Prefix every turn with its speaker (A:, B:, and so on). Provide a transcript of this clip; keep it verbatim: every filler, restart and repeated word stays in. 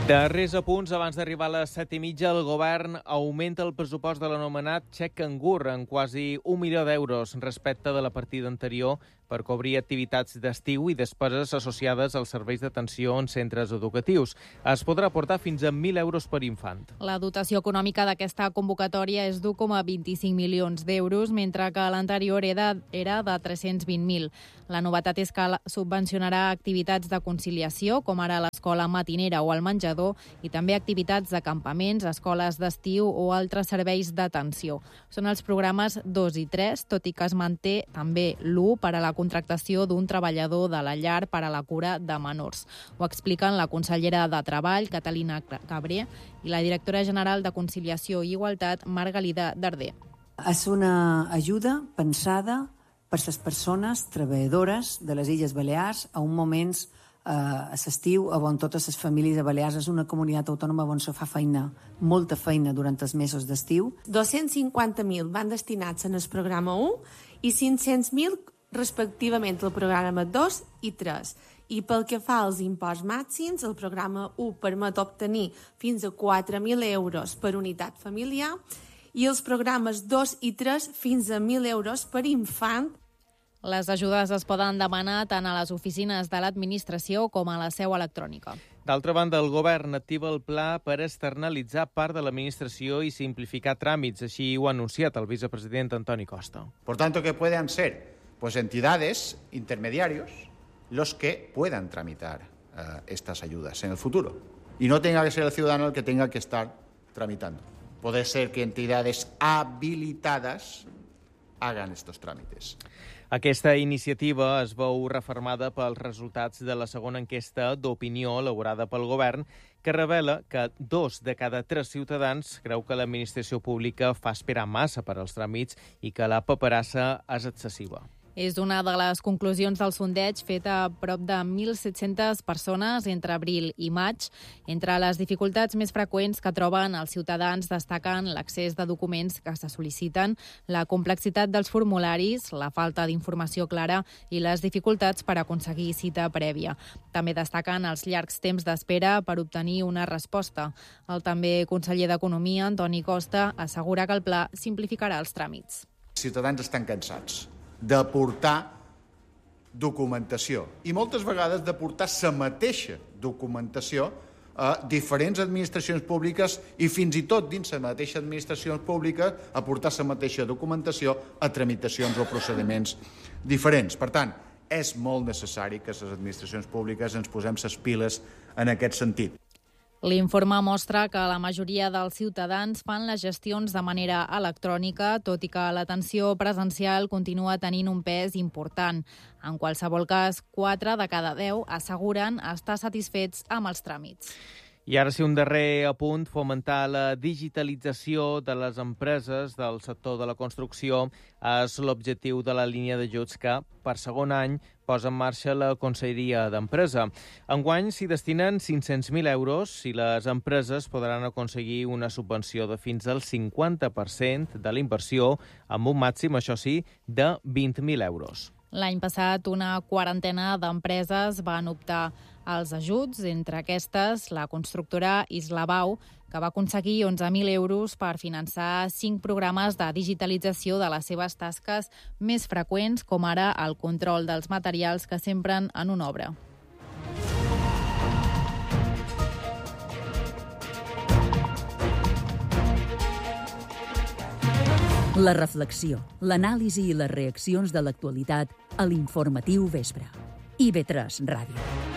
A: Darrers apunts, abans d'arribar a les set i mitja, el govern augmenta el pressupost de l'anomenat xec cangur en quasi un milió d'euros respecte de la partida anterior per cobrir activitats d'estiu i despeses associades als serveis d'atenció en centres educatius. Es podrà aportar fins a mil euros per infant.
B: La dotació econòmica d'aquesta convocatòria és d'u coma vint-i-cinc milions d'euros, mentre que l'anterior era, era de tres-cents vint mil. La novetat és que subvencionarà activitats de conciliació, com ara l'escola matinera o el menjador, i també activitats de campaments, escoles d'estiu o altres serveis d'atenció. Són els programes dos i tres, tot i que es manté també l'u per a la contractació d'un treballador de la llar per a la cura de menors. Ho expliquen la consellera de Treball, Catalina Cabré, i la directora general de Conciliació i Igualtat, Margalida Darder.
C: És una ajuda pensada per les persones treballadores de les Illes Balears a un moment eh, a l'estiu, on totes les famílies de Balears és una comunitat autònoma on se fa feina, molta feina durant els mesos d'estiu.
D: dos-cents cinquanta mil van destinats en el programa u i cinc-cents mil respectivament al programa dos i tres. I pel que fa als imports màxims, el programa u permet obtenir fins a quatre mil euros per unitat familiar i els programes dos i tres fins a mil euros per infant.
B: Les ajudes es poden demanar tant a les oficines de l'administració com a la seu electrònica.
A: D'altra banda, el govern activa el pla per externalitzar part de l'administració i simplificar tràmits. Així ho ha anunciat el vicepresident Antoni Costa.
E: Por tanto, que puedan ser pues entidades, intermediarios, los que puedan tramitar uh, estas ayudas en el futuro. Y no tenga que ser el ciudadano el que tenga que estar tramitando. Puede ser que entidades habilitadas hagan estos trámites.
A: Aquesta iniciativa es veu reformada pels resultats de la segona enquesta d'opinió elaborada pel govern, que revela que dos de cada tres ciutadans creu que l'administració pública fa esperar massa per als tràmits i que la paperassa és excessiva.
B: És una de les conclusions del sondeig fet a prop de mil set-centes persones entre abril i maig. Entre les dificultats més freqüents que troben els ciutadans destaquen l'accés de documents que se sol·liciten, la complexitat dels formularis, la falta d'informació clara i les dificultats per aconseguir cita prèvia. També destaquen els llargs temps d'espera per obtenir una resposta. El també conseller d'Economia, Antoni Costa, assegura que el pla simplificarà els tràmits.
E: Els ciutadans estan cansats de portar documentació i moltes vegades de portar la mateixa documentació a diferents administracions públiques i fins i tot dins la mateixa administració pública a portar la mateixa documentació a tramitacions o procediments diferents. Per tant, és molt necessari que les administracions públiques ens posem les piles en aquest sentit.
B: L'informe mostra que la majoria dels ciutadans fan les gestions de manera electrònica, tot i que l'atenció presencial continua tenint un pes important. En qualsevol cas, quatre de cada deu asseguren estar satisfets amb els tràmits.
A: I ara sí, un darrer apunt, fomentar la digitalització de les empreses del sector de la construcció és l'objectiu de la línia d'ajuts que, per segon any, posa en marxa la Conselleria d'Empresa. Enguany s'hi destinen cinc-cents mil euros i les empreses podran aconseguir una subvenció de fins al cinquanta per cent de la inversió, amb un màxim, això sí, de vint mil euros.
B: L'any passat, una quarantena d'empreses van optar als ajuts, entre aquestes la constructora Islabau, que va aconseguir onze mil euros per finançar cinc programes de digitalització de les seves tasques més freqüents, com ara el control dels materials que s'empren en una obra.
F: La reflexió, l'anàlisi i les reaccions de l'actualitat a l'Informatiu Vespre. I ve tres Ràdio.